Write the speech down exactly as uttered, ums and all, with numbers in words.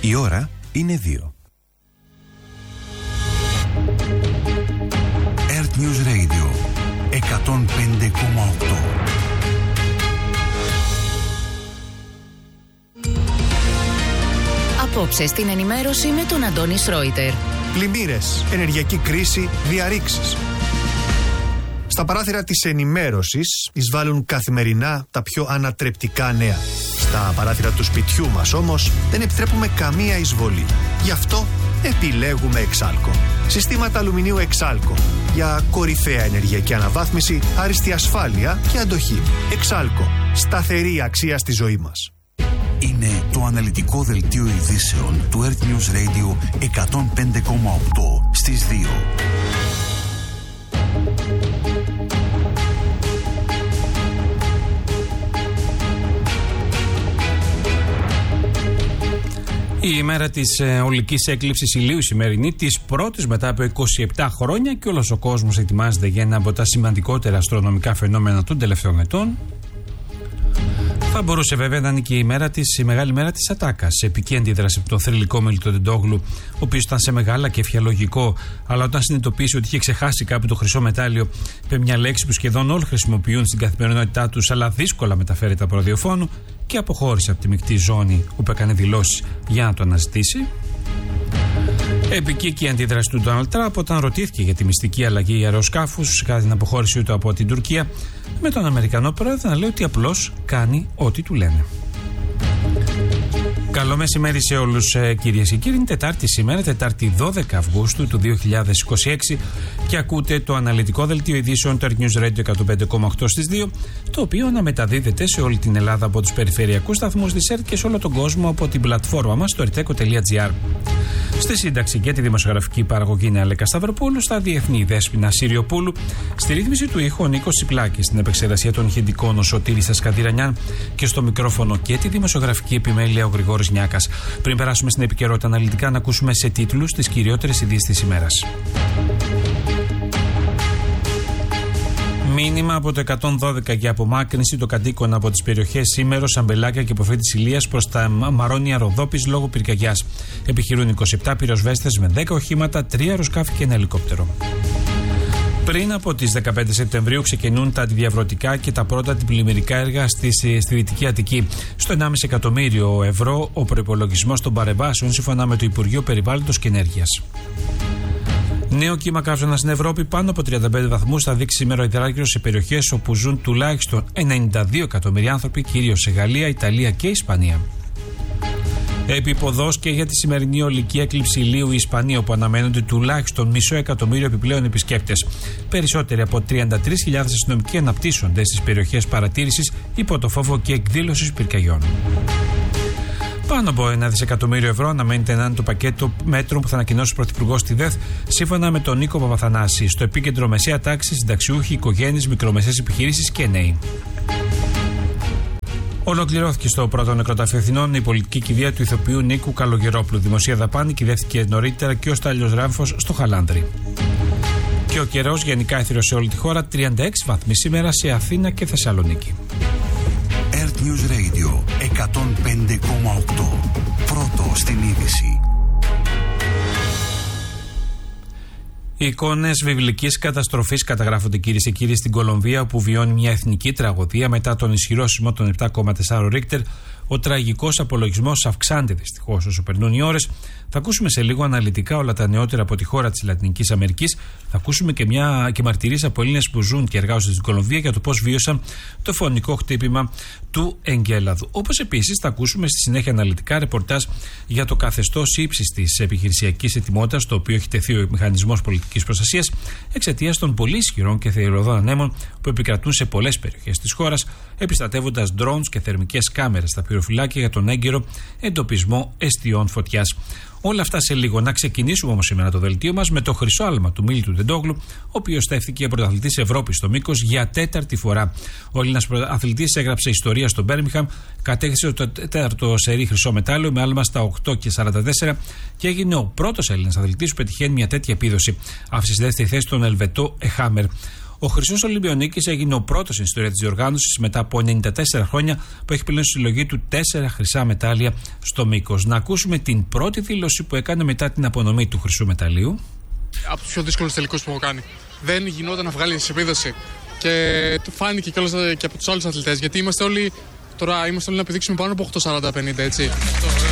Η ώρα είναι δύο. Earth News Radio εκατόν πέντε κόμμα οκτώ. Απόψε στην ενημέρωση με τον Αντώνη Σρόιτερ. Πλημμύρες, ενεργειακή κρίση, διαρρήξεις. Στα παράθυρα της ενημέρωσης εισβάλλουν καθημερινά τα πιο ανατρεπτικά νέα. Στα παράθυρα του σπιτιού μας όμως δεν επιτρέπουμε καμία εισβολή. Γι' αυτό επιλέγουμε Εξάλκο. Συστήματα αλουμινίου Εξάλκο για κορυφαία ενεργειακή αναβάθμιση, άριστη ασφάλεια και αντοχή. Εξάλκο. Σταθερή αξία στη ζωή μας. Είναι το αναλυτικό δελτίο ειδήσεων του Earth News Radio εκατόν πέντε κόμμα οκτώ στις δύο. Η ημέρα της ε, ολικής έκλειψης ηλίου σημερινή, της πρώτης μετά από είκοσι επτά χρόνια, και όλος ο κόσμος ετοιμάζεται για ένα από τα σημαντικότερα αστρονομικά φαινόμενα των τελευταίων ετών. Θα μπορούσε βέβαια να είναι και η, μέρα της, η μεγάλη μέρα της ατάκας. Σε επική αντίδραση από τον θρυλικό Μελιτό Τεντόγλου, ο οποίος ήταν σε μεγάλα κέφια λογικό, αλλά όταν συνειδητοποίησε ότι είχε ξεχάσει κάπου το χρυσό μετάλλιο, είπε μια λέξη που σχεδόν όλοι χρησιμοποιούν στην καθημερινότητά τους, αλλά δύσκολα μεταφέρεται από ραδιοφώνου, και αποχώρησε από τη μεικτή ζώνη όπου έκανε δηλώσεις για να το αναζητήσει. Επική και η αντίδραση του Ντόναλντ Τραμπ όταν ρωτήθηκε για τη μυστική αλλαγή αεροσκάφους κατά την αποχώρησή του από την Τουρκία, με τον Αμερικανό πρόεδρο να λέει ότι απλώς κάνει ό,τι του λένε. Καλό μεσημέρι σε όλους, ε, κυρίες και κύριοι. Είναι Τετάρτη σήμερα, Τετάρτη δώδεκα Αυγούστου του δύο χιλιάδες είκοσι έξι, και ακούτε το αναλυτικό δελτίο ειδήσεων του Earth News Radio εκατόν πέντε κόμμα οκτώ στις δύο, το οποίο αναμεταδίδεται σε όλη την Ελλάδα από τους περιφερειακούς σταθμούς της ΕΡΤ και σε όλο τον κόσμο από την πλατφόρμα μας στο ερτέκο τελεία τζι άρ. Στη σύνταξη και τη δημοσιογραφική παραγωγή είναι Αλέκα Σταυροπούλου, στα διεθνή Δέσποινα Συριοπούλου, στη ρύθμιση του ήχου ο Νίκος Τσιπλάκης, στην επεξεργασία των ηχητικών ο Σωτήρης Ασκαντηρανιάν και στο μικρόφωνο και τη δημοσιογραφική επιμέλεια ο Γρηγόρης Νιάκας. Πριν περάσουμε στην επικαιρότητα αναλυτικά, να ακούσουμε σε τίτλους τις κυριότερες ειδήσεις της ημέρας. Μήνυμα από το εκατόν δώδεκα για απομάκρυνση των κατοίκων από τις περιοχές Σήμερος, Αμπελάκια και Προφήτης Ηλίας προς τα Μαρόνια Ροδόπης λόγω πυρκαγιάς. Επιχειρούν είκοσι επτά πυροσβέστες με δέκα οχήματα, τρία αεροσκάφη και ένα ελικόπτερο. Πριν από τις δεκαπέντε Σεπτεμβρίου ξεκινούν τα αντιδιαβρωτικά και τα πρώτα αντιπλημμυρικά έργα στη, στη Δυτική Αττική. Στο ενάμιση εκατομμύριο ευρώ ο προϋπολογισμός των παρεμβάσεων, σύμφωνα με το Υπουργείο Περιβάλλοντος και Ενέργειας. Νέο κύμα καύσωνα στην Ευρώπη, πάνω από τριάντα πέντε βαθμούς, θα δείξει σήμερα ο υδράργυρος σε περιοχές όπου ζουν τουλάχιστον ενενήντα δύο εκατομμύρια άνθρωποι, κυρίως σε Γαλλία, Ιταλία και Ισπανία. Επίποδος και για τη σημερινή ολική έκλειψη ηλίου η Ισπανία, όπου αναμένονται τουλάχιστον μισό εκατομμύριο επιπλέον επισκέπτες. Περισσότεροι από τριάντα τρεις χιλιάδες αστυνομικοί αναπτύσσονται στις περιοχές παρατήρησης υπό το φόβο και εκδήλωσης πυρκαγιών. Πάνω από ένα δισεκατομμύριο ευρώ αναμένεται να είναι το πακέτο μέτρων που θα ανακοινώσει ο Πρωθυπουργός στη ΔΕΘ, σύμφωνα με τον Νίκο Παπαθανάση. Στο επίκεντρο μεσαία τάξη, συνταξιούχοι, οικογένειες, μικρομεσαίες επιχειρήσεις και νέοι. Ολοκληρώθηκε στο πρώτο νεκροταφείο Αθηνών η πολιτική κηδεία του ηθοποιού Νίκου Καλογερόπουλου. Δημοσία δαπάνη κυδεύτηκε νωρίτερα και ο Στάλιος Ράμφος στο Χαλάνδρι. Και ο καιρός γενικά έθυρος σε όλη τη χώρα, τριάντα έξι βαθμοί σήμερα σε Αθήνα και Θεσσαλονίκη. Earth News Radio εκατόν πέντε κόμμα οκτώ. Πρώτο στην είδηση. Οι εικόνες βιβλικής καταστροφής καταγράφονται, κυρίες και κύριοι, στην Κολομβία, όπου βιώνει μια εθνική τραγωδία μετά τον ισχυρό σεισμό των επτά κόμμα τέσσερα Ρίκτερ. Ο τραγικός απολογισμός αυξάνεται δυστυχώς όσο περνούν οι ώρες. Θα ακούσουμε σε λίγο αναλυτικά όλα τα νεότερα από τη χώρα της Λατινικής Αμερικής. Θα ακούσουμε και, μια, και μαρτυρίες από Έλληνες που ζουν και εργάζονται στην Κολομβία για το πώς βίωσαν το φωνικό χτύπημα του εγκέλαδου. Όπως επίσης θα ακούσουμε στη συνέχεια αναλυτικά ρεπορτάζ για το καθεστώς ύψης της επιχειρησιακής ετοιμότητας, το οποίο έχει τεθεί ο μηχανισμός πολιτικής προστασίας εξαιτίας των πολύ ισχυρών και θηριωδών ανέμων που επικρατούν σε πολλές περιοχές της χώρας, επιστατεύοντας drones και θερμικές κάμερες στα πυροφυλάκια για τον έγκαιρο εντοπισμό εστιών φωτιάς. Όλα αυτά σε λίγο. Να ξεκινήσουμε όμως σήμερα το δελτίο μας με το χρυσό άλμα του Μίλιτου Τεντόγλου, ο οποίος στέφθηκε πρωταθλητής Ευρώπης στο μήκος για τέταρτη φορά. Ο Έλληνας αθλητής έγραψε ιστορία στο Μπέρμιγχαμ, κατέκτησε το τέταρτο σερί χρυσό μετάλλιο με άλμα στα οκτώ και σαράντα τέσσερα και έγινε ο πρώτος Έλληνας αθλητής που πετυχαίνει μια τέτοια επίδοση. Άφησε στη δεύτερη θέση τον Ελβετό Εχάμερ. Ο Χρυσός Ολυμπιονίκης έγινε ο πρώτος στην ιστορία της διοργάνωσης μετά από ενενήντα τέσσερα χρόνια που έχει πλέον στη συλλογή του τέσσερα χρυσά μετάλλια στο μήκος. Να ακούσουμε την πρώτη δήλωση που έκανε μετά την απονομή του χρυσού μεταλλίου. Από τους πιο δύσκολους τελικούς που έχω κάνει. Δεν γινόταν να βγάλει επίδοση. Και φάνηκε κιόλας και από τους άλλους αθλητές. Γιατί είμαστε όλοι, τώρα είμαστε όλοι να πηδήξουμε πάνω από οκτώ σαράντα πενήντα, έτσι.